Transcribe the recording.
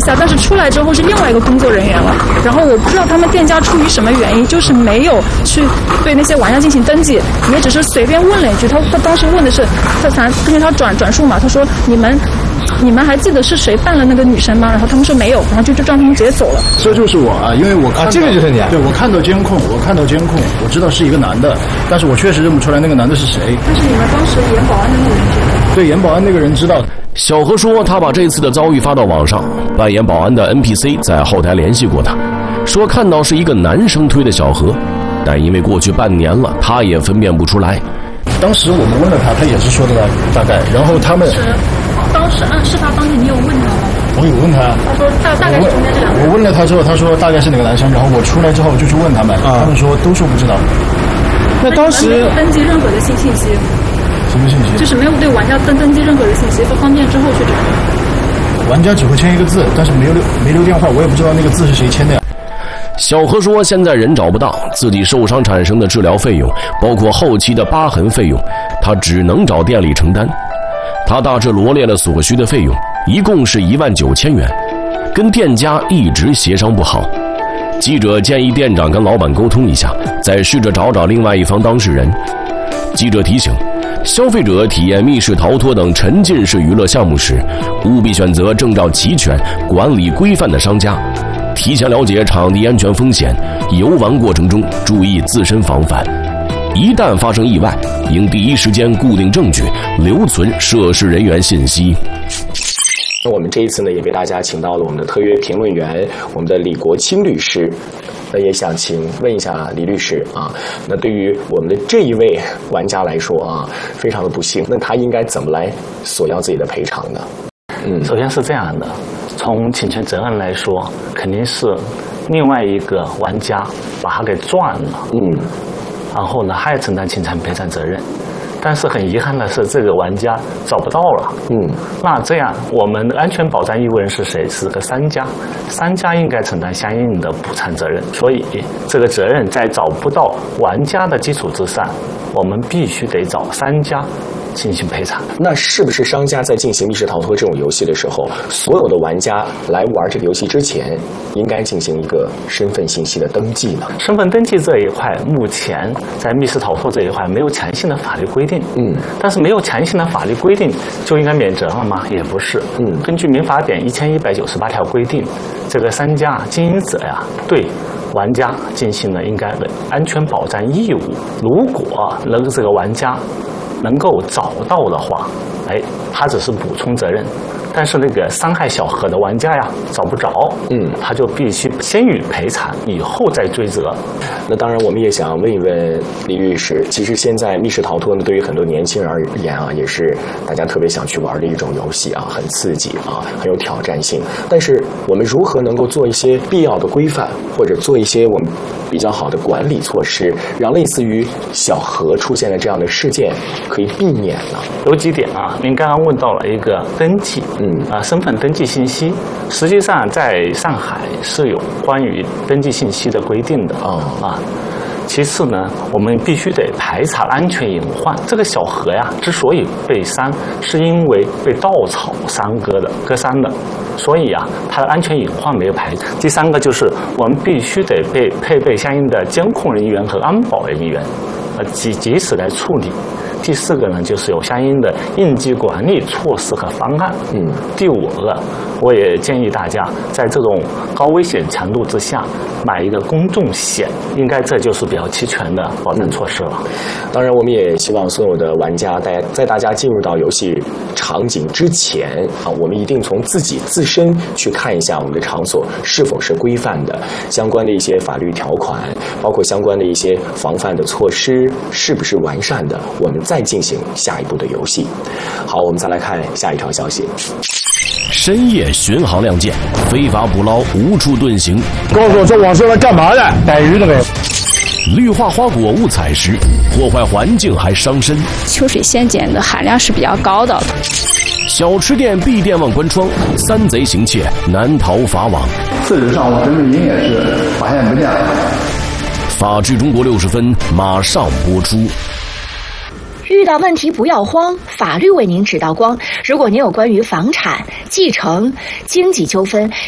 下，但是出来之后是另外一个工作人员了。然后我不知道他们店家出于什么原因，就是没有去对那些玩家进行登记，也只是随便问了一句。他当时问的是，根据他转述嘛，他说你们还记得是谁扮了那个女生吗？然后他们说没有，然后就让他们直接走了。 这就是我啊，因为我看到这个就是你啊。 对，我看到监控，我知道是一个男的，但是我确实认不出来那个男的是谁。 但是你们当时演保安的那个人知道？ 对，演保安那个人知道。 小何说，他把这次的遭遇发到网上，扮演保安的 NPC 在后台联系过他，说看到是一个男生推的小何，但因为过去半年了，他也分辨不出来。 当时我们问了他，他也是说的大概，然后他们当时事发当天你有问他吗？ 我有问他， 他说大概是中间这两个人。 我问了他之后，他说大概是哪个男生，然后我出来之后就去问他们，他们说都说不知道。 那当时没有登记任何的信息。 什么信息？ 就是没有对玩家登记任何的信息，方便之后去查。 玩家只会签一个字，但是没留电话，我也不知道那个字是谁签的呀。 小何说，现在人找不到，自己受伤产生的治疗费用，包括后期的疤痕费用，他只能找店里承担。他大致罗列了所需的费用，一共是19000元，跟店家一直协商不好。记者建议店长跟老板沟通一下，再试着找另外一方当事人。记者提醒，消费者体验密室逃脱等沉浸式娱乐项目时，务必选择证照齐全、管理规范的商家，提前了解场地安全风险，游玩过程中注意自身防范。一旦发生意外，应第一时间固定证据，留存涉事人员信息。 我们这一次呢，也为大家请到了我们的特约评论员，我们的李国清律师。那也想问一下李律师啊，那对于我们的这一位玩家来说啊，非常的不幸，那他应该怎么来索要自己的赔偿呢？ 首先是这样的，从侵权责任来说，肯定是另外一个玩家把他给赚了，然后呢，他也承担侵权赔偿责任。但是很遗憾的是，这个玩家找不到了。那这样我们的安全保障义务人是谁？是个商家，商家应该承担相应的补偿责任。所以这个责任在找不到玩家的基础之上，我们必须得找商家进行赔偿。 那是不是商家在进行密室逃脱这种游戏的时候，所有的玩家来玩这个游戏之前，应该进行一个身份信息的登记呢？ 身份登记这一块，目前在密室逃脱这一块没有强性的法律规定。但是没有强性的法律规定就应该免责了吗？也不是。根据民法典1198条规定，这个商家经营者呀，对玩家进行了应该的安全保障义务。如果这个玩家能够找到的话，他只是补充责任。但是那个伤害小何的玩家呀，找不着，他就必须先予赔偿，以后再追责。 那当然，我们也想问一问李律师，其实现在密室逃脱呢，对于很多年轻人而言啊，也是大家特别想去玩的一种游戏啊，很刺激啊，很有挑战性。但是我们如何能够做一些必要的规范，或者做一些我们比较好的管理措施，让类似于小何出现的这样的事件可以避免呢？ 有几点啊，您刚刚问到了一个登记。身份登记信息，实际上在上海是有关于登记信息的规定的其次呢，我们必须得排查安全隐患。这个小何呀，之所以被伤，是因为被稻草割伤的，所以啊，他的安全隐患没有排除。第三个就是我们必须得配备相应的监控人员和安保人员，及时来处理。第四个呢，就是有相应的应急管理措施和方案。第五个，我也建议大家在这种高危险强度之下买一个公众险，应该这就是比较齐全的保障措施了。 当然，我们也希望所有的玩家在大家进入到游戏场景之前啊，我们一定从自身去看一下我们的场所是否是规范的，相关的一些法律条款，包括相关的一些防范的措施是不是完善的，我们再进行下一步的游戏。好，我们再来看下一条消息。 深夜巡航亮剑，非法捕捞无处遁形。 告诉我这网是来干嘛的？逮鱼的呗。 氯化花果误采食，破坏环境还伤身。 秋水仙碱的含量是比较高的。 小吃店闭店忘关窗，三贼行窃难逃法网。 4日上午，神志营也是发现不见了。 法治中国60分马上播出。 遇到问题不要慌，法律为您指道光。如果您有关于房产、继承、经济纠纷、